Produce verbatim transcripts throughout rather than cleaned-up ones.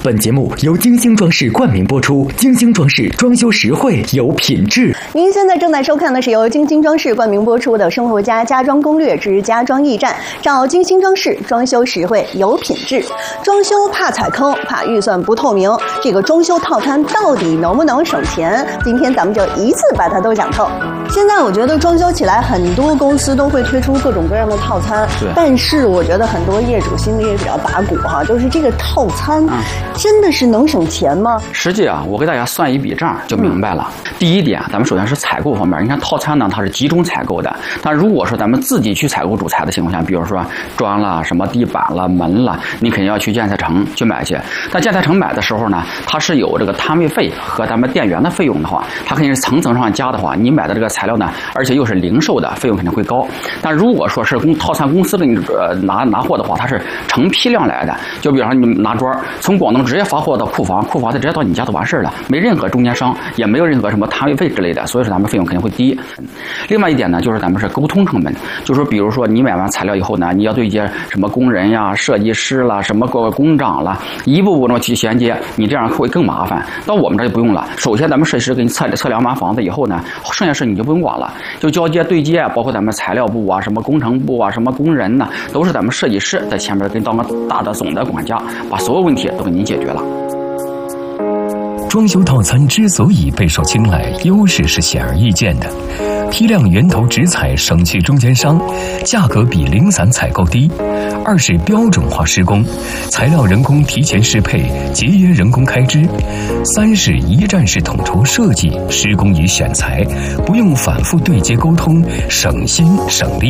本节目由金星装饰冠名播出，金星装饰装修实惠有品质。 您现在正在收看的是由金星装饰冠名播出的《生活家家装攻略之家装驿站》，找金星装饰，装修实惠有品质。装修怕踩坑，怕预算不透明，这个装修套餐到底能不能省钱？今天咱们就一次把它都讲透。现在我觉得装修起来，很多公司都会推出各种各样的套餐，但是我觉得很多业主心里也比较打鼓哈，就是这个套餐真的是能省钱吗？ 实际啊，我给大家算一笔账就明白了。嗯、第一点，咱们首先是采购方面，你看套餐呢，它是集中采购的。但如果说咱们自己去采购主材的情况下，比如说砖啦、什么地板啦、门啦，你肯定要去建材城去买去。但建材城买的时候呢，它是有这个摊位费和咱们店员的费用的话，它肯定是层层上加的话，你买的这个材料呢，而且又是零售的费用肯定会高。但如果说是公套餐公司给你呃拿拿货的话，它是成批量来的。就比方说你拿砖从广东直接发货到库房，库房再直接到你家就完事了，没任何中间商，也没有任何什么摊位费之类的，所以说咱们费用肯定会低。另外一点呢，就是咱们是沟通成本，就是说比如说你买完材料以后呢，你要对接什么工人呀、设计师啦、什么工长啦，一步步的去衔接，你这样会更麻烦。到我们这就不用了，首先咱们设计师给你测测量完房子以后呢，剩下事你就不用管了，就交接对接，包括咱们材料部啊、什么工程部啊、什么工人呢，都是咱们设计师在前面跟当个大的总的管家，把所有问题都给您解决了。 装修套餐之所以备受青睐，优势是显而易见的：批量源头直采，省去中间商，价格比零散采购低；二是标准化施工，材料人工提前适配，节约人工开支；三是一站式统筹设计施工与选材，不用反复对接沟通，省心省力。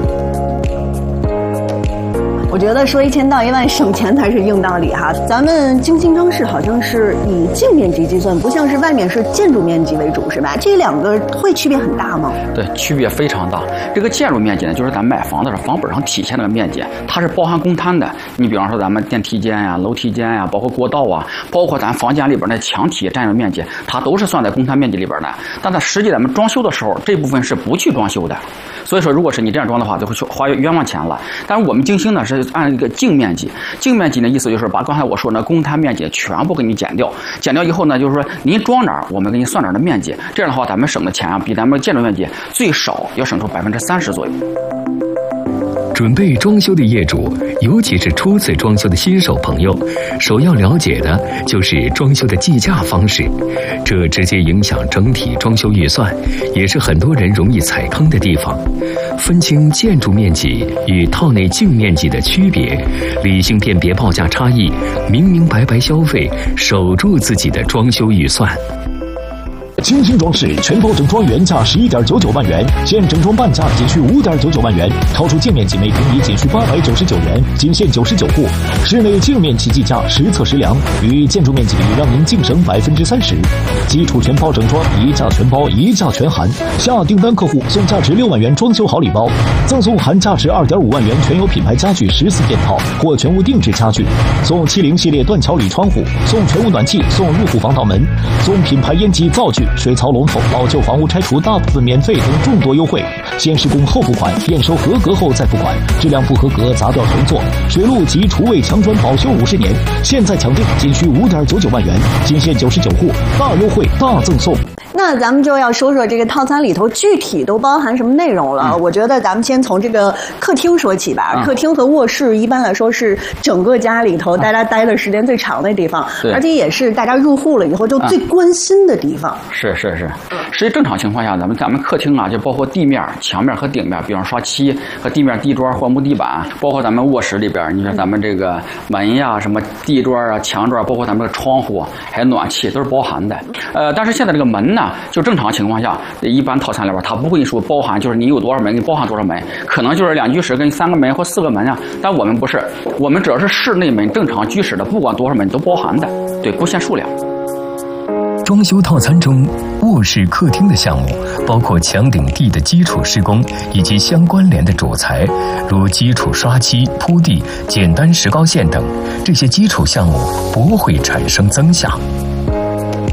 我觉得说一千道一万，省钱才是硬道理哈。咱们金星装饰好像是以净面积计算，不像是外面是建筑面积为主，是吧？这两个会区别很大吗？ 对，区别非常大。这个建筑面积呢，就是咱买房子的房本上体现那个面积，它是包含公摊的。你比方说咱们电梯间呀、楼梯间呀，包括过道啊，包括咱房间里边的墙体占用面积，它都是算在公摊面积里边的。但它实际咱们装修的时候，这部分是不去装修的。所以说，如果是你这样装的话，就会去花冤枉钱了。但是我们金星呢是按一个净面积，净面积的意思就是把刚才我说的公摊面积全部给你减掉，减掉以后呢，就是说您装哪儿，我们给你算哪儿的面积。这样的话，咱们省的钱啊，比咱们建筑面积最少要省出百分之三十左右。 准备装修的业主，尤其是初次装修的新手朋友，首要了解的就是装修的计价方式，这直接影响整体装修预算，也是很多人容易踩坑的地方。分清建筑面积与套内净面积的区别，理性辨别报价差异，明明白白消费，守住自己的装修预算。 金星装饰全包整装原价十一点九九万元，现整装半价仅需五点九九万元，超出净面积每平米仅需八百九十九元，仅限九十九户。室内净面积计价实测实量，与建筑面积比让您净省百分之三十。基础全包整装，一价全包，一价全含。下订单客户送价值六万元装修好礼包，赠送含价值二点五万元全有品牌家具十四件套或全屋定制家具，送七零系列断桥铝窗户，送全屋暖气，送入户防盗门，送品牌烟机灶具、水槽龙头、老旧房屋拆除大部分免费等众多优惠，先施工后付款，验收合格后再付款，质量不合格砸掉重做。水路及厨卫墙砖保修五十年，现在抢订仅需五点九九万元，仅限九十九户，大优惠大赠送。 那咱们就要说说这个套餐里头具体都包含什么内容了。嗯、我觉得咱们先从这个客厅说起吧。嗯、客厅和卧室一般来说是整个家里头大家待的时间最长的地方，而且也是大家入户了以后就最关心的地方。 是是是，实际正常情况下，咱们咱们客厅啊，就包括地面、墙面和顶面，比方刷漆和地面地砖或木地板，包括咱们卧室里边，你说咱们这个门呀、什么地砖啊、墙砖，包括咱们的窗户还有暖气都是包含的。呃，但是现在这个门呢，就正常情况下，一般套餐里边它不会说包含，就是你有多少门，你包含多少门，可能就是两居室跟三个门或四个门啊。但我们不是，我们只要是室内门正常居室的，不管多少门都包含的，对，不限数量。 装修套餐中，卧室、客厅的项目包括墙顶地的基础施工以及相关联的主材，如基础刷漆、铺地、简单石膏线等，这些基础项目不会产生增项。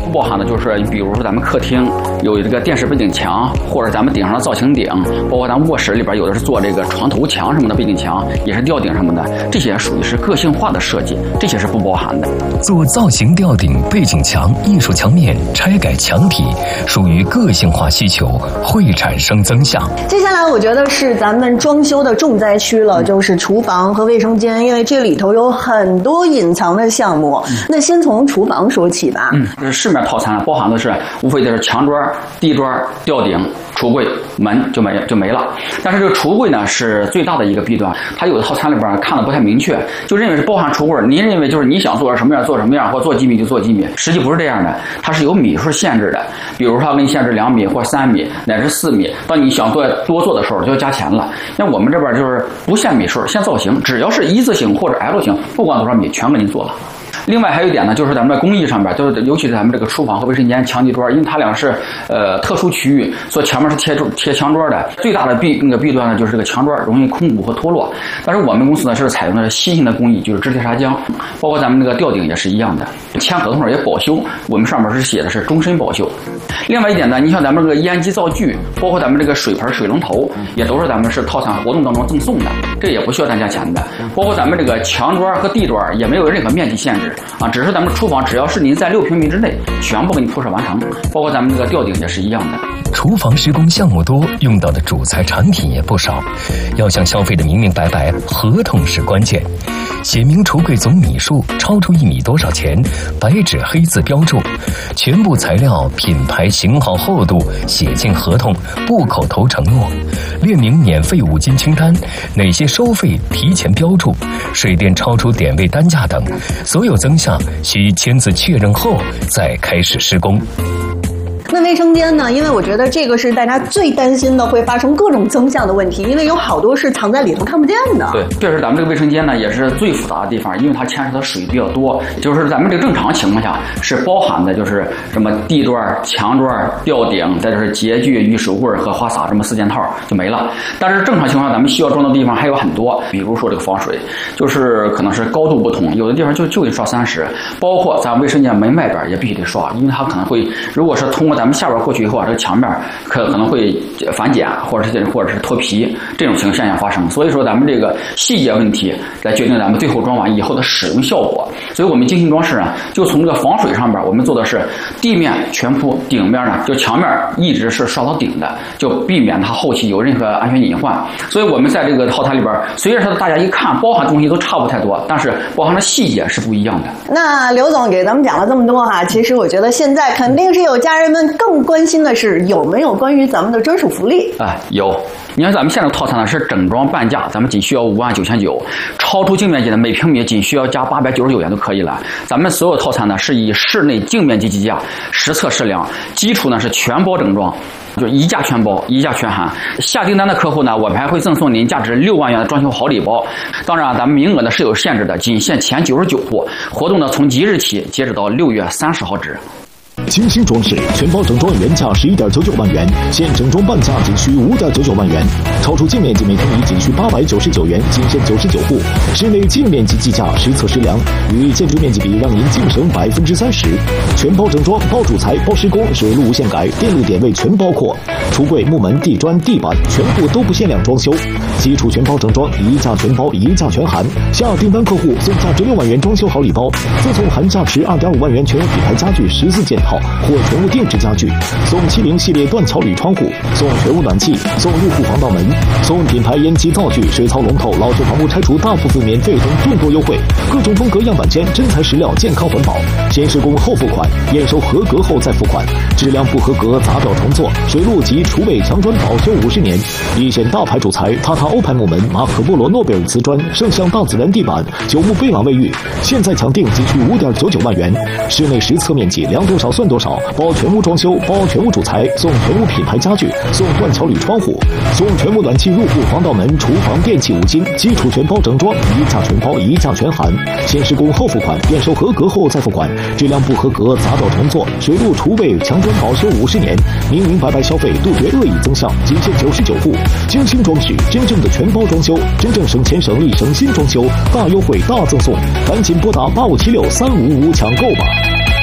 不包含的就是比如说咱们客厅有这个电视背景墙，或者咱们顶上的造型顶，包括咱卧室里边有的是做这个床头墙什么的背景墙，也是吊顶什么的，这些属于是个性化的设计，这些是不包含的。 做造型吊顶、背景墙、艺术墙面、拆改墙体，属于个性化需求，会产生增项。 接下来我觉得是咱们装修的重灾区了，就是厨房和卫生间，因为这里头有很多隐藏的项目。嗯、那先从厨房说起吧。 嗯，这市面套餐包含的是无非就是墙砖、地砖、吊顶、橱柜、门就没就没了。但是这个橱柜呢是最大的一个弊端，它有的套餐里边看的不太明确，就认为是包含橱柜，您认为就是你想做什么样做什么样，或做几米就做几米，实际不是这样的，它是有米数限制的。比如说它给你限制两米或三米乃至四米，当你想做多做的时候就要加钱了。那我们这边就是不限米数，限造型，只要是一字形或者 L 型，不管多少米全给您做了。另外还有一点呢，就是咱们的工艺上边，就是尤其是咱们这个厨房和卫生间墙地砖，因为它俩是呃特殊区域，所以墙面是贴贴墙砖的。最大的弊那个弊端呢，就是这个墙砖容易空鼓和脱落。但是我们公司呢是采用的新型的工艺，就是支贴砂浆，包括咱们那个吊顶也是一样的，签合同上也保修，我们上面是写的是终身保修。另外一点呢，你像咱们这个烟机灶具，包括咱们这个水盆、水龙头，也都是咱们是套餐活动当中赠送的，这也不需要单加钱的。包括咱们这个墙砖和地砖也没有任何面积限制。啊，只是咱们厨房只要是您在六平米之内，全部给你铺设完成，包括咱们这个吊顶也是一样的。 厨房施工项目多，用到的主材产品也不少，要向消费的明明白白，合同是关键。写明橱柜总米数，超出一米多少钱，白纸黑字标注，全部材料、品牌、型号、厚度写进合同，不口头承诺，列明免费五金清单，哪些收费提前标注，水电超出点位单价等，所有增项需签字确认后再开始施工。 那卫生间呢？因为我觉得这个是大家最担心的，会发生各种增项的问题，因为有好多是藏在里头看不见的。 对，确实咱们这个卫生间呢也是最复杂的地方，因为它牵扯的水比较多。就是咱们这个正常情况下是包含的，就是什么地砖、墙砖、吊顶，再就是洁具、浴室柜和花洒这么四件套就没了。但是正常情况下，咱们需要装的地方还有很多，比如说这个防水，就是可能是高度不同，有的地方就就得刷三十，包括咱卫生间门外边也必须得刷，因为它可能会，如果是通过咱们下边过去以后啊，这个墙面可可能会反碱，或者是或者是脱皮，这种情况现象发生。所以说咱们这个细节问题来决定咱们最后装完以后的使用效果。所以我们精心装饰啊，就从这个防水上边，我们做的是地面全铺，顶面呢就墙面一直是刷到顶的，就避免它后期有任何安全隐患。所以我们在这个套餐里边，虽然说大家一看包含东西都差不太多，但是包含的细节是不一样的。 那刘总给咱们讲了这么多哈，其实我觉得现在肯定是有家人们更关心的是有没有关于咱们的专属福利。 哎，有。你看咱们现在的套餐呢是整装半价，咱们仅需要五万九千九，超出净面积的每平米仅需要加八百九十九元就可以了。咱们所有套餐呢是以室内净面积计价，实测实量，基础呢是全包整装。就是一价全包，一价全含。下订单的客户呢，我们还会赠送您价值六万元的装修好礼包。当然，咱们名额呢是有限制的，仅限前九十九户。活动呢从即日起截止到六月三十号止。 精心装饰全包整装原价十一点九九万元，现整装半价仅需五点九九万元，超出净面积每平米仅需八百九十九元，仅限九十九户。室内净面积计价实测实量，与建筑面积比让您净省百分之三十。全包整装，包主材，包施工，水路无限改，电路点位全包括。橱柜、木门、地砖、地板全部都不限量装修，基础全包整装，一价全包，一价全含。下订单客户送价值六万元装修好礼包，赠送含价值二点五万元全屋品牌家具十四件套或全屋定制家具，送七零系列断桥铝窗户，送全屋暖气，送入户防盗门，送品牌烟机灶具、水槽龙头、老旧房屋拆除大幅度免费等众多优惠，各种风格样板间，真材实料，健康环保，先施工后付款，验收合格后再付款，质量不合格砸掉重做，水路及厨卫墙砖保修五十年，一线大牌主材塔塔欧牌木门、马可波罗诺贝尔瓷砖、圣象大自然地板、九牧贝朗卫浴，现在抢订仅需五点九九万元，室内实测面积量多少算多少，包全屋装修，包全屋主材，送全屋品牌家具，送断桥铝窗户，送全屋暖气入户防盗门、厨房电器五金，基础全包整装，一价全包，一价全含，先施工后付款，验收合格后再付款，质量不合格砸掉重做，水路厨卫墙砖保修五十年，明明白白消费，杜绝恶意增项，仅限九十九户，精心装饰，真正的全包装修，真正省钱省力省心装修，大优惠大赠送，赶紧拨打八五七六三五五抢购吧。